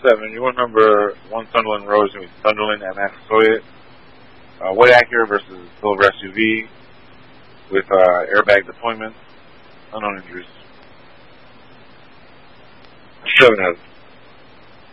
7. You remember one Sunderland Road between Sunderland and Massasoit. White Acura versus Silver SUV with airbag deployments, unknown injuries. 7 has